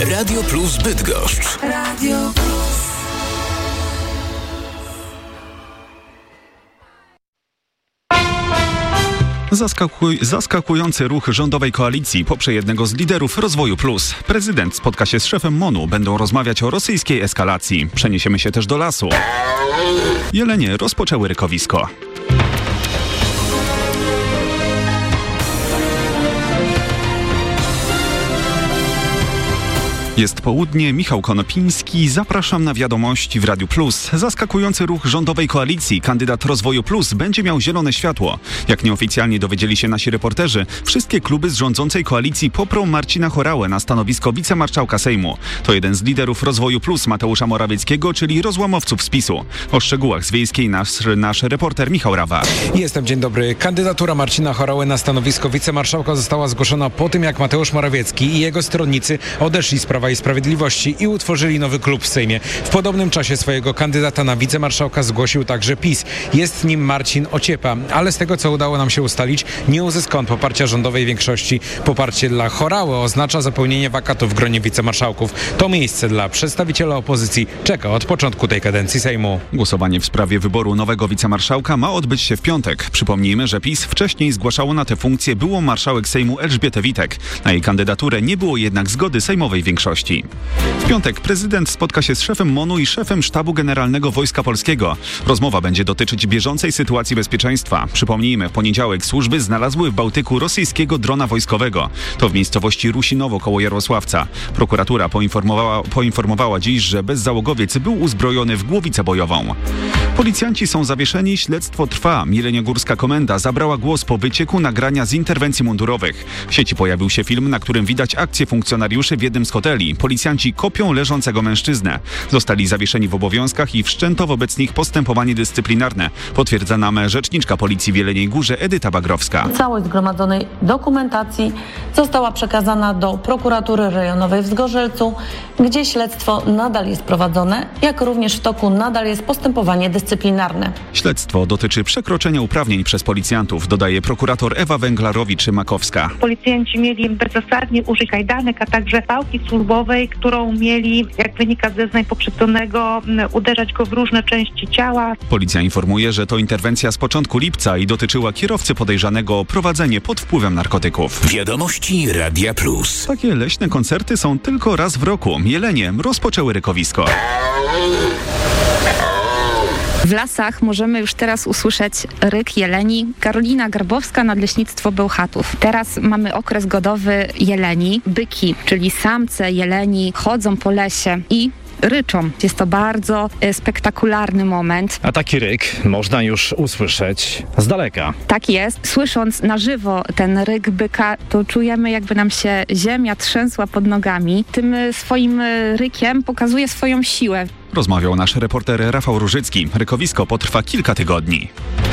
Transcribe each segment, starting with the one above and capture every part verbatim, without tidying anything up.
Radio Plus Bydgoszcz. Radio Plus. Zaskakuj, zaskakujący ruch rządowej koalicji poprze jednego z liderów Rozwoju Plus. Prezydent spotka się z szefem M O N-u. Będą rozmawiać o rosyjskiej eskalacji. Przeniesiemy się też do lasu. Jelenie rozpoczęły rykowisko. Jest południe, Michał Konopiński, zapraszam na wiadomości w Radiu Plus. Zaskakujący ruch rządowej koalicji, kandydat Rozwoju Plus będzie miał zielone światło. Jak nieoficjalnie dowiedzieli się nasi reporterzy, wszystkie kluby z rządzącej koalicji poprą Marcina Horałę na stanowisko wicemarszałka Sejmu. To jeden z liderów Rozwoju Plus Mateusza Morawieckiego, czyli rozłamowców z PiSu. O szczegółach z Wiejskiej nasz, nasz reporter Michał Rawa. Jestem, dzień dobry. Kandydatura Marcina Horały na stanowisko wicemarszałka została zgłoszona po tym, jak Mateusz Morawiecki i jego stronnicy odeszli z Prawa i Sprawiedliwości i utworzyli nowy klub w Sejmie. W podobnym czasie swojego kandydata na wicemarszałka zgłosił także PiS. Jest nim Marcin Ociepa, ale z tego, co udało nam się ustalić, nie uzyska on poparcia rządowej większości. Poparcie dla Horały oznacza zapełnienie wakatu w gronie wicemarszałków. To miejsce dla przedstawiciela opozycji czeka od początku tej kadencji Sejmu. Głosowanie w sprawie wyboru nowego wicemarszałka ma odbyć się w piątek. Przypomnijmy, że PiS wcześniej zgłaszało na tę funkcję byłą marszałek Sejmu Elżbietę Witek. Na jej kandydaturę nie było jednak zgody sejmowej większości. W piątek prezydent spotka się z szefem M O N-u i szefem Sztabu Generalnego Wojska Polskiego. Rozmowa będzie dotyczyć bieżącej sytuacji bezpieczeństwa. Przypomnijmy, w poniedziałek służby znalazły w Bałtyku rosyjskiego drona wojskowego. To w miejscowości Rusinowo koło Jarosławca. Prokuratura poinformowała, poinformowała dziś, że bezzałogowiec był uzbrojony w głowicę bojową. Policjanci są zawieszeni, śledztwo trwa. Jeleniogórska komenda zabrała głos po wycieku nagrania z interwencji mundurowych. W sieci pojawił się film, na którym widać akcję funkcjonariuszy w jednym z hoteli. Policjanci kopią leżącego mężczyznę. Zostali zawieszeni w obowiązkach i wszczęto wobec nich postępowanie dyscyplinarne. Potwierdza nam rzeczniczka policji w Jeleniej Górze Edyta Bagrowska. Całość zgromadzonej dokumentacji została przekazana do prokuratury rejonowej w Zgorzelcu, gdzie śledztwo nadal jest prowadzone, jak również w toku nadal jest postępowanie dyscyplinarne. Śledztwo dotyczy przekroczenia uprawnień przez policjantów, dodaje prokurator Ewa Węglarowicz-Makowska. Policjanci mieli bezzasadnie użyć kajdanek, a także pałki służbowej, którą mieli, jak wynika z zeznań pokrzywdzonego, uderzać go w różne części ciała. Policja informuje, że to interwencja z początku lipca i dotyczyła kierowcy podejrzanego o prowadzenie pod wpływem narkotyków. Wiadomości Radia Plus. Takie leśne koncerty są tylko raz w roku. Jelenie rozpoczęły rykowisko. W lasach możemy już teraz usłyszeć ryk jeleni. Karolina Garbowska, Nadleśnictwo Bełchatów. Teraz mamy okres godowy jeleni. Byki, czyli samce jeleni, chodzą po lesie i ryczą. Jest to bardzo e, spektakularny moment. A taki ryk można już usłyszeć z daleka. Tak jest. Słysząc na żywo ten ryk byka, to czujemy, jakby nam się ziemia trzęsła pod nogami. Tym e, swoim e, rykiem pokazuje swoją siłę. Rozmawiał nasz reporter Rafał Różycki. Rykowisko potrwa kilka tygodni.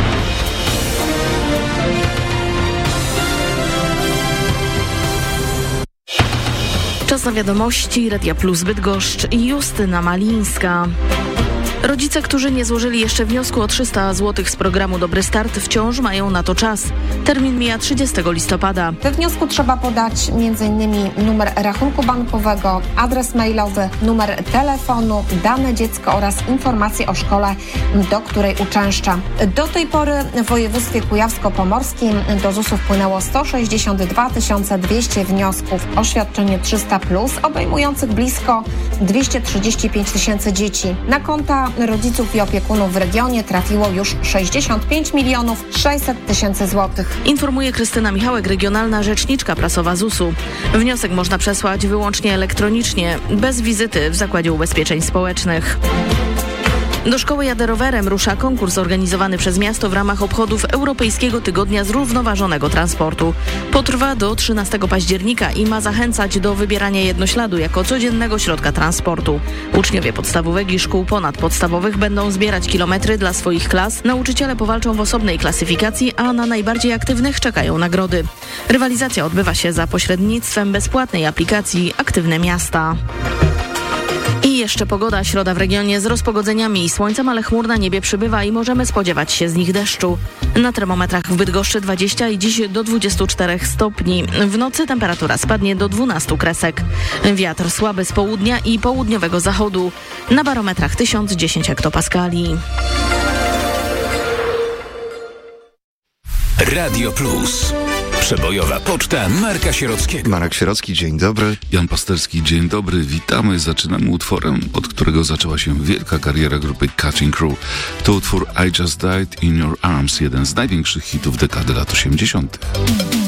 Czas na wiadomości Radia Plus Bydgoszcz i Justyna Malińska. Rodzice, którzy nie złożyli jeszcze wniosku o trzysta złotych z programu Dobry Start, wciąż mają na to czas. Termin mija trzydziestego listopada. We wniosku trzeba podać między innymi numer rachunku bankowego, adres mailowy, numer telefonu, dane dziecka oraz informacje o szkole, do której uczęszcza. Do tej pory w województwie kujawsko-pomorskim do zusu wpłynęło sto sześćdziesiąt dwa tysiące dwieście wniosków o świadczenie trzysta plus, obejmujących blisko dwieście trzydzieści pięć tysięcy dzieci. Na konta rodziców i opiekunów w regionie trafiło już sześćdziesiąt pięć milionów sześćset tysięcy złotych. Informuje Krystyna Michałek, regionalna rzeczniczka prasowa zusu. Wniosek można przesłać wyłącznie elektronicznie, bez wizyty w Zakładzie Ubezpieczeń Społecznych. Do szkoły Jadę Rowerem rusza konkurs organizowany przez miasto w ramach obchodów Europejskiego Tygodnia Zrównoważonego Transportu. Potrwa do trzynastego października i ma zachęcać do wybierania jednośladu jako codziennego środka transportu. Uczniowie podstawówek i szkół ponadpodstawowych będą zbierać kilometry dla swoich klas, nauczyciele powalczą w osobnej klasyfikacji, a na najbardziej aktywnych czekają nagrody. Rywalizacja odbywa się za pośrednictwem bezpłatnej aplikacji Aktywne Miasta. I jeszcze pogoda. Środa w regionie z rozpogodzeniami i słońcem, ale chmur na niebie przybywa i możemy spodziewać się z nich deszczu. Na termometrach w Bydgoszczy dwadzieścia i dziś do dwudziestu czterech stopni. W nocy temperatura spadnie do dwunastu kresek. Wiatr słaby z południa i południowego zachodu. Na barometrach tysiąc dziesięć hektopaskali. Radio Plus. Przebojowa poczta Marka Sierockiego. Marek Sierocki, dzień dobry. Jan Pasterski, dzień dobry, witamy. Zaczynamy utworem, od którego zaczęła się wielka kariera grupy Cutting Crew. To utwór I Just Died in Your Arms, jeden z największych hitów dekady lat osiemdziesiątych.